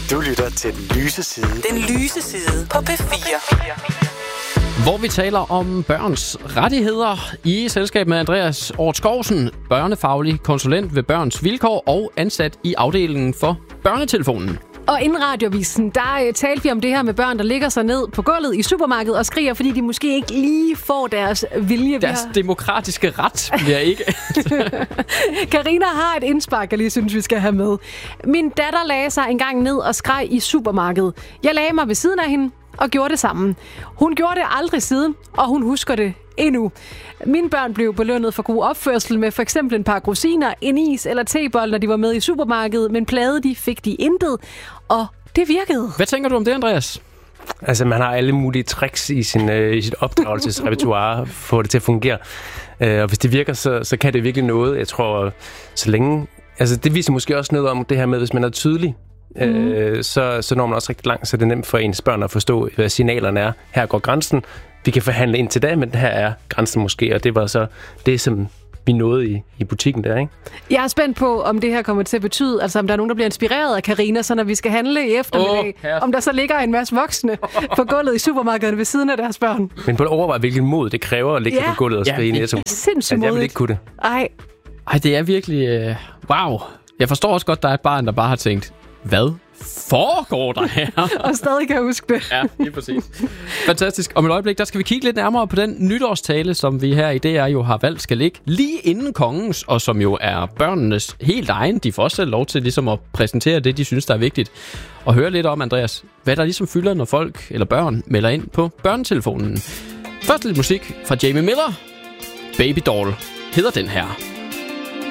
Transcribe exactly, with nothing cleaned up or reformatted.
Du lytter til Den Lyse Side. Den Lyse Side på P fire. Hvor vi taler om børns rettigheder i selskab med Andreas Ortskovsen, børnefaglig konsulent ved Børns Vilkår og ansat i afdelingen for Børnetelefonen. Og inden radiovisen, der uh, talte vi om det her med børn, der ligger sig ned på gulvet i supermarkedet og skriger, fordi de måske ikke lige får deres vilje. Deres har... demokratiske ret bliver ikke. Karina har et indspark, jeg lige synes, vi skal have med. Min datter lagde sig en gang ned og skreg i supermarkedet. Jeg lagde mig ved siden af hende og gjorde det sammen. Hun gjorde det aldrig siden, og hun husker det endnu. Mine børn blev belønnet for god opførsel med for eksempel en par rosiner, en is eller tebold, når de var med i supermarkedet, men plade de fik de intet, og det virkede. Hvad tænker du om det, Andreas? Altså, man har alle mulige tricks i, sin, øh, i sit opdragelsesrepertoire for at få det til at fungere. Øh, og hvis det virker, så, så kan det virkelig noget. Jeg tror, så længe... Altså, det viser måske også noget om det her med, hvis man er tydelig, mm. øh, så, så når man også rigtig langt, så det er nemt for ens børn at forstå, hvad signalerne er. Her går grænsen. Vi kan forhandle ind til dag, men her er grænsen måske, og det var så det, som vi nåede i, i butikken der, ikke? Jeg er spændt på, om det her kommer til at betyde, altså om der er nogen, der bliver inspireret af Karina, så når vi skal handle i eftermiddag, oh, om der så ligger en masse voksne på gulvet i supermarkedet ved siden af deres børn. Men på at overveje, hvilken mod det kræver at ligge ja. på gulvet og skrige ja, netto. Sindssygt jeg vil ikke kunne det. Ej. Ej, det er virkelig... Uh, wow. Jeg forstår også godt, der er et barn, der bare har tænkt, hvad foregår der her? Og stadig kan huske det. Ja, lige præcis. Fantastisk. Om et øjeblik, der skal vi kigge lidt nærmere på den nytårstale, som vi her i D R jo har valgt skal ligge lige inden kongens, og som jo er børnenes helt egen. De får også selv lov til ligesom at præsentere det, de synes, der er vigtigt. Og høre lidt om, Andreas, hvad der ligesom fylder, når folk eller børn melder ind på børnetelefonen. Først lidt musik fra Jamie Miller. Baby Doll hedder den her.